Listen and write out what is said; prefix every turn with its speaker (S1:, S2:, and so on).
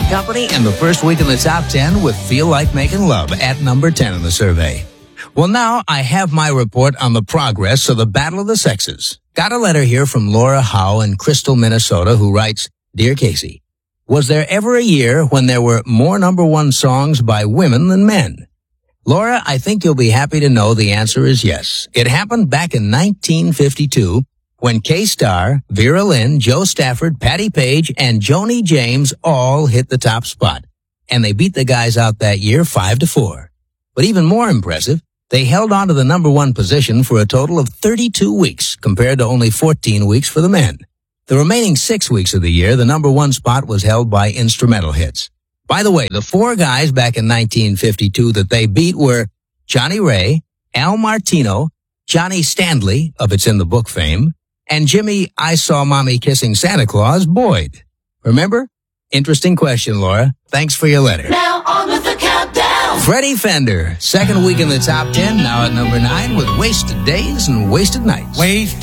S1: Company in the first week in the top 10 with Feel Like Making Love at number 10 in the survey. Well, now I have my report on the progress of the Battle of the Sexes. Got a letter here from Laura Howe in Crystal, Minnesota, who writes, Dear Casey, was there ever a year when there were more number one songs by women than men? Laura, I think you'll be happy to know the answer is yes. It happened back in 1952 when K-Star, Vera Lynn, Joe Stafford, Patti Page, and Joni James all hit the top spot. And they beat the guys out that year 5-4. But even more impressive, they held on to the number one position for a total of 32 weeks compared to only 14 weeks for the men. The remaining 6 weeks of the year, the number one spot was held by instrumental hits. By the way, the four guys back in 1952 that they beat were Johnny Ray, Al Martino, Johnny Standley of It's in the Book fame, and Jimmy I Saw Mommy Kissing Santa Claus Boyd. Remember? Interesting question, Laura. Thanks for your letter.
S2: Now on with the countdown.
S1: Freddie Fender, second week in the top 10, now at number 9 with Wasted Days and Wasted Nights.
S3: Wasted